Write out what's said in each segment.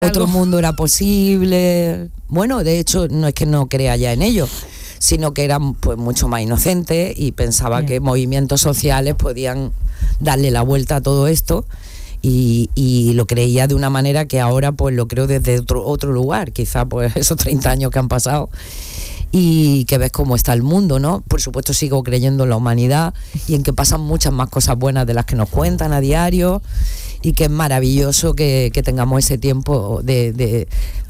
otro mundo era posible. Bueno, de hecho, no es que no crea ya en ello, sino que era pues mucho más inocente y pensaba que movimientos sociales podían darle la vuelta a todo esto. Y lo creía de una manera que ahora pues lo creo desde otro lugar, quizá pues esos 30 años que han pasado y que ves cómo está el mundo, ¿no? Por supuesto sigo creyendo en la humanidad y en que pasan muchas más cosas buenas de las que nos cuentan a diario y que es maravilloso que tengamos ese tiempo de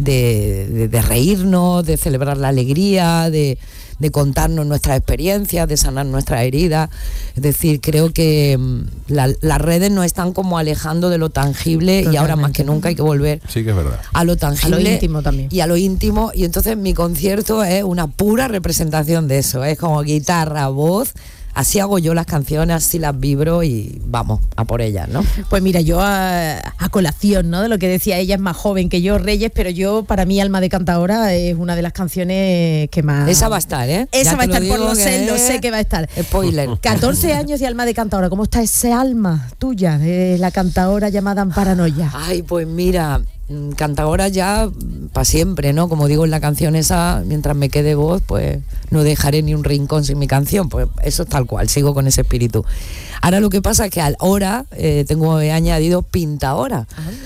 reírnos, de celebrar la alegría, de contarnos nuestras experiencias, de sanar nuestras heridas. Es decir, creo que las redes nos están como alejando de lo tangible. Totalmente. Y ahora más que nunca hay que volver sí que es verdad. a lo tangible, a lo íntimo también. Y a lo íntimo. Y entonces mi concierto es una pura representación de eso. Es como guitarra, voz. Así hago yo las canciones, así las vibro y vamos a por ellas, ¿no? Pues mira, yo a colación, ¿no? De lo que decía, ella es más joven que yo, Reyes, pero yo, para mí, Alma de Cantaora es una de las canciones que más... Esa va a estar, ¿eh? Esa va a estar, por lo sé que va a estar. Spoiler. 14 años de Alma de Cantaora, ¿cómo está ese alma tuya de la cantaora llamada Amparanoia? Ay, pues mira... Cantaora ya para siempre, ¿no? Como digo en la canción esa, mientras me quede voz, pues no dejaré ni un rincón sin mi canción, pues eso es tal cual, sigo con ese espíritu. Ahora lo que pasa es que ahora he añadido pintaora,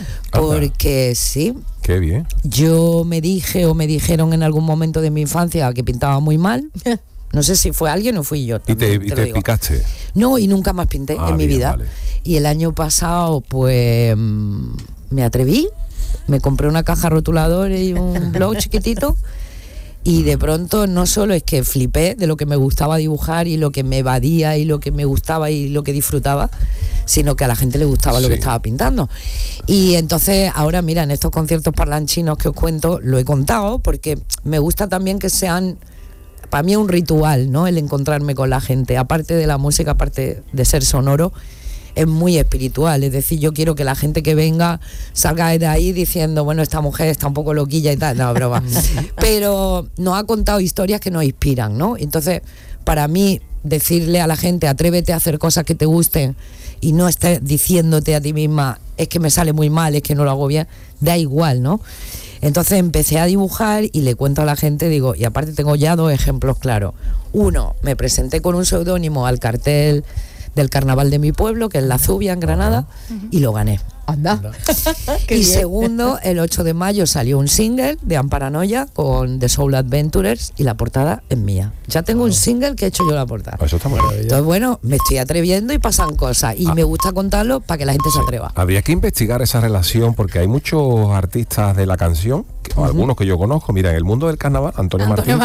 porque sí. Qué bien. Yo me dijeron en algún momento de mi infancia que pintaba muy mal. No sé si fue alguien o fui yo. También, ¿Y te picaste? No, y nunca más pinté en mi vida. Vale. Y el año pasado, pues me atreví. Me compré una caja rotuladora y un blog chiquitito y de pronto no solo es que flipé de lo que me gustaba dibujar y lo que me evadía y lo que me gustaba y lo que disfrutaba, sino que a la gente le gustaba lo que estaba pintando. Y entonces ahora, mira, en estos conciertos parlanchinos que os cuento, lo he contado porque me gusta también que sean, para mí es un ritual, ¿no? El encontrarme con la gente, aparte de la música, aparte de ser sonoro, es muy espiritual, es decir, yo quiero que la gente que venga salga de ahí diciendo, bueno, esta mujer está un poco loquilla y tal, no, broma, pero nos ha contado historias que nos inspiran, ¿no? Entonces, para mí, decirle a la gente, atrévete a hacer cosas que te gusten y no estés diciéndote a ti misma, es que me sale muy mal, es que no lo hago bien, da igual, ¿no? Entonces empecé a dibujar y le cuento a la gente, digo, y aparte tengo ya 2 ejemplos claros. Uno, me presenté con un seudónimo al cartel del carnaval de mi pueblo, que es La Zubia, en Granada, y lo gané. Anda. Y segundo, el 8 de mayo salió un single de Amparanoia con The Soul Adventurers y la portada es mía. Ya tengo un single que he hecho yo la portada. Eso está maravilla. Entonces, bueno, me estoy atreviendo y pasan cosas. Y me gusta contarlo para que la gente se atreva. Habría que investigar esa relación porque hay muchos artistas de la canción, algunos que yo conozco. Mira, en el mundo del carnaval, Antonio Martín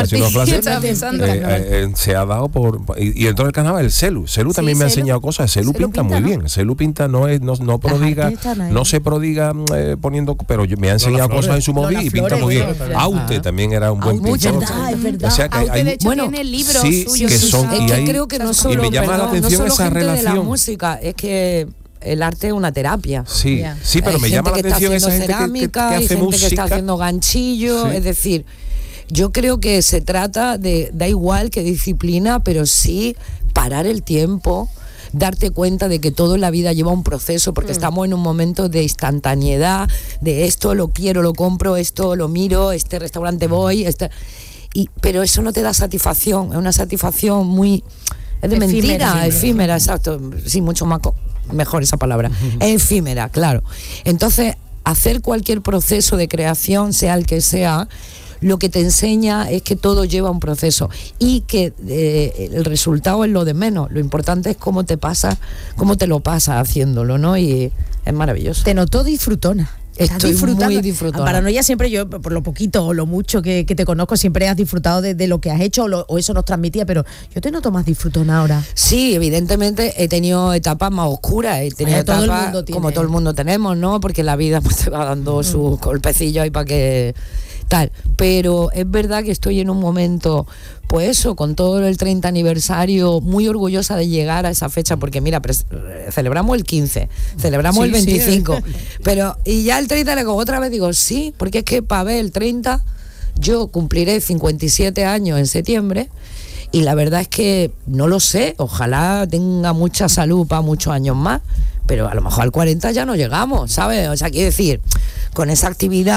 se ha dado por... Y dentro del carnaval, el Celu. Celu también me ha enseñado cosas. Celu pinta muy bien. Celu pinta, no prodiga... No se prodiga poniendo, pero me ha enseñado cosas en su móvil y pinta muy bien. Aute también era un buen pintor. Es verdad. O sea que Aute, de hecho, tiene libros suyos. Que son, es que creo que no solo, y me llama la atención no solo esa gente relación de la música, es que el arte es una terapia. Sí, sí, pero me llama la atención esa gente que hace gente música, que está haciendo ganchillo, es decir, yo creo que se trata de, da igual que disciplina, pero sí parar el tiempo, darte cuenta de que todo en la vida lleva un proceso, porque estamos en un momento de instantaneidad, de esto lo quiero, lo compro, esto lo miro, este restaurante voy, pero eso no te da satisfacción, es una satisfacción muy... Es de mentira, efímera, exacto, sí, mucho más mejor esa palabra, es efímera, claro. Entonces, hacer cualquier proceso de creación, sea el que sea, lo que te enseña es que todo lleva un proceso y que el resultado es lo de menos. Lo importante es cómo te lo pasas haciéndolo, ¿no? Y es maravilloso. Te noto disfrutona. Estoy muy disfrutona. Paranoia siempre, yo por lo poquito o lo mucho que te conozco, siempre has disfrutado de lo que has hecho o eso nos transmitía, pero yo te noto más disfrutona ahora. Sí, evidentemente he tenido etapas más oscuras, he tenido etapas como todo el mundo tenemos, ¿no? Porque la vida pues te va dando sus golpecillos ahí para que... tal, pero es verdad que estoy en un momento, pues eso, con todo el 30 aniversario, muy orgullosa de llegar a esa fecha, porque mira, celebramos el 15, celebramos el 25, pero y ya el 30 le cojo otra vez, digo, sí, porque es que para ver el 30, yo cumpliré 57 años en septiembre, y la verdad es que no lo sé, ojalá tenga mucha salud para muchos años más, pero a lo mejor al 40 ya no llegamos, ¿sabes? O sea, quiero decir, con esa actividad